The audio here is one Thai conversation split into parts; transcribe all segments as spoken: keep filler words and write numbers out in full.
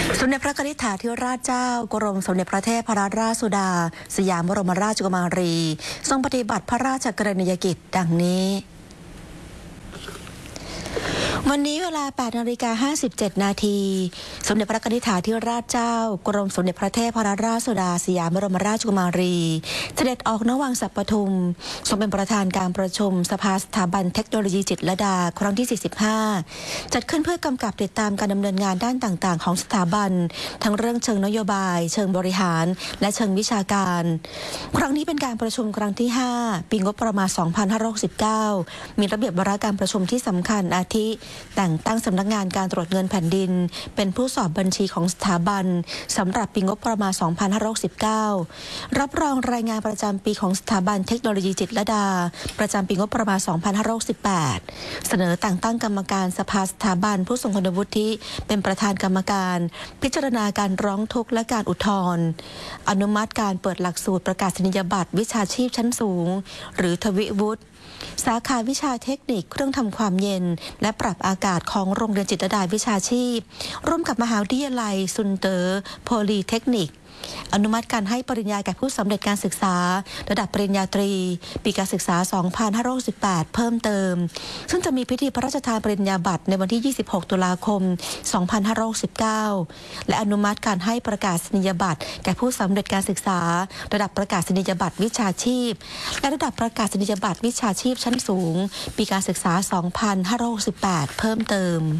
สมเด็จพระนิธิถาธิราชเจ้ากรมสมเด็จพระเทพรัตนราชสุดาสยามบรมราชกุมารีทรงปฏิบัติพระราชกรณียกิจดังนี้วันนี้เวลา แปดนาฬิกาห้าสิบเจ็ด นาทีสมเด็จพระนิธิถาธิราชเจ้ากรมสมเด็จพระเทพรัตนราชสุดาสยามบรมราชกุมารีเสด็จออกณวังสัปทุมทรงเป็นประธานการประชุมสภาสถาบันเทคโนโลยีจิตรลดาครั้งที่สี่สิบห้าจัดขึ้นเพื่อกำกับติดตามการดำเนินงานด้านต่างๆของสถาบันทั้งเรื่องเชิงนโยบายเชิงบริหารและเชิงวิชาการครั้งนี้เป็นการประชุมครั้งที่ห้าปีงบประมาณสองพันห้าร้อยหกสิบเก้ามีระเบียบวาระการประชุมที่สำคัญอาทิแต่งตั้งสำนักงานการตรวจเงินแผ่นดินเป็นผู้สอบบัญชีของสถาบันสำหรับปีงบประมาณสองพันห้าร้อยหกสิบเก้ารับรองรายงานประจำปีของสถาบันเทคโนโลยีจิตรลดาประจำปีงบประมาณสองพันห้าร้อยหกสิบแปดเสนอแต่งตั้งกรรมการสภาสถาบันผู้ทรงคุณวุฒิเป็นประธานกรรมการพิจารณาการร้องทุกข์และการอุทธรณ์อนุมัติการเปิดหลักสูตรประกาศนียบัตรวิชาชีพชั้นสูงหรือทวิวุฒิสาขาวิชาเทคนิคเครื่องทำความเย็นและปรับอากาศของโรงเรียนจิตรลดาวิชาชีพร่วมกับมหาวิทยาลัยซุนเตอร์โพลีเทคนิคอนุมัติการให้ปริญญาแก่ผู้สำเร็จการศึกษาระดับปริญญาตรีปีการศึกษาสองพันห้าร้อยหกสิบแปดเพิ่มเติมซึ่งจะมีพิธีพระราชทานปริญญาบัตรในวันที่ยี่สิบหกตุลาคมสองพันห้าร้อยหกสิบเก้าและอนุมัติการให้ประกาศนียบัตรแก่ผู้สำเร็จการศึกษาระดับประกาศนียบัตรวิชาชีพและระดับประกาศนียบัตรวิชาชีพชั้นสูงปีการศึกษาสองพันห้าร้อยหกสิบแปดเพิ่มเติม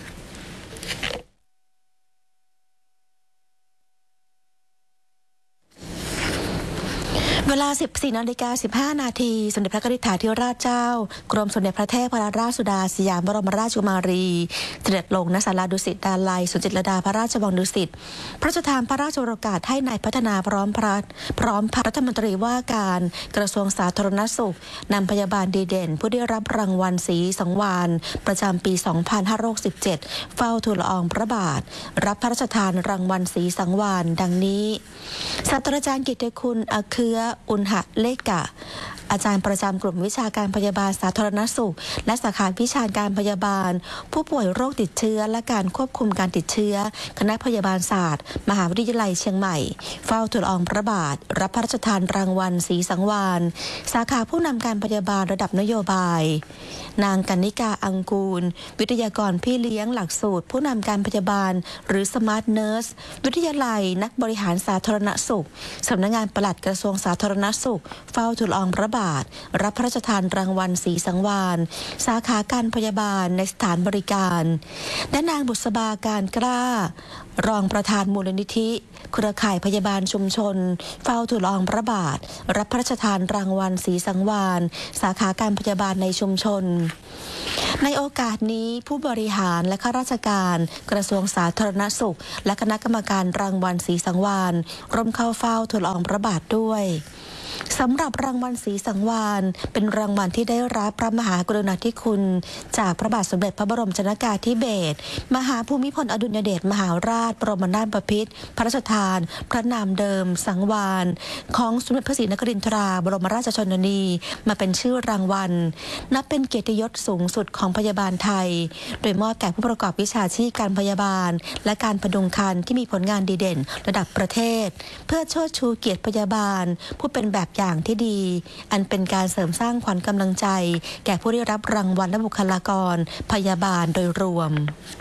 เวลา สิบสี่นาฬิกาสิบห้า นาทีสมเด็จพระนิธิถาธิราชเจ้ากรมสมเด็จพระเทพรัตนราชสุดาสยามบรมราชกุมารีเสด็จลงณศาลาดุสิตดาลัยสวนจิตรลดาพระราชวังดุสิตพระราชทานพระราชโองการให้นายพัฒนาพร้อมพระพร้อมพระรัฐมนตรีว่าการกระทรวงสาธารณสุขนำพยาบาลดีเด่นผู้ได้รับรางวัลศรีสังวาลประจำปีสองพันห้าร้อยหกสิบเจ็ดเฝ้าทูลละอองพระบาทรับพระราชทานรางวัลศรีสังวาลดังนี้ศาสตราจารย์กิตติคุณอเครืออุณหเลกะอาจารย์ประจำกลุ่มวิชาการพยาบาลสาธารณสุขและสาขาวิชาการพยาบาลผู้ป่วยโรคติดเชื้อและการควบคุมการติดเชื้อคณะพยาบาลศาสตร์มหาวิทยาลัยเชียงใหม่เฝ้าทูลละอองพระบาทรับพระราชทานรางวัลศรีสังวาลสาขาผู้นำการพยาบาลระดับนโยบายนางกนิกาอังกูลวิทยากรพี่เลี้ยงหลักสูตรผู้นำการพยาบาลหรือสมาร์ทเนิร์สวิทยาลัยนักบริหารสาธารณสุขสำนักงานปลัดกระทรวงสาธารณสุขเฝ้าทูลละอองพระบาทรับพระราชทานรางวัลศรีสังวาลสาขาการพยาบาลในสถานบริการและนางบุษบาการกล้ารองประธานมูลนิธิเครือข่ายพยาบาลชุมชนเฝ้าทูลละอองพระบาทรับพระราชทานรางวัลศรีสังวาลสาขาการพยาบาลในชุมชนในโอกาสนี้ผู้บริหารและข้าราชการกระทรวงสาธารณสุขและคณะกรรมการรางวัลศรีสังวาลร่วมเข้าเฝ้าทูลละอองพระบาทด้วยสำหรับรางวัลศรีสังวาลเป็นรางวัลที่ได้รับพระมหากรุณาธิคุณจากพระบาทสมเด็จพระบรมชนกาธิเบศรมหาภูมิพลอดุลยเดชมหาราชบรมนาถบพิตรพระราชทานพระนามเดิมสังวาลของสมเด็จพระศรีนครินทราบรมราชชนนีมาเป็นชื่อรางวัลนับเป็นเกียรติยศสูงสุดของพยาบาลไทยโดยมอบแก่ผู้ประกอบวิชาชีพการพยาบาลและการพดุงครรภ์ที่มีผลงานดีเด่นระดับประเทศเพื่อเชิดชูเกียรติพยาบาลผู้เป็นแบบอย่างที่ดีอันเป็นการเสริมสร้างขวัญกำลังใจแก่ผู้ได้รับรางวัลและบุคลากรพยาบาลโดยรวม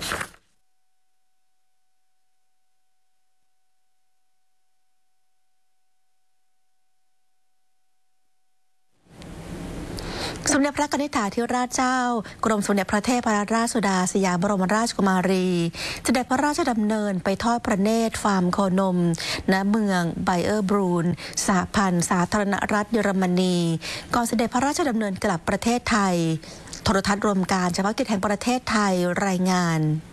สมเด็จพระนิธิถาธิราชเจ้ากรมสมเด็จพระเทพรัตนราชสุดาสยามบรมราชกุมารีเสด็จพระราชดำเนินไปทอดพระเนตรฟาร์มโคนมณเมืองไบเออร์บรูนสหพันธ์สาธารณรัฐเยอรมนีก่อนเสด็จพระราชดำเนินกลับประเทศไทยโทรทัศน์รวมการเฉพาะกิจแห่งประเทศไทยรายงาน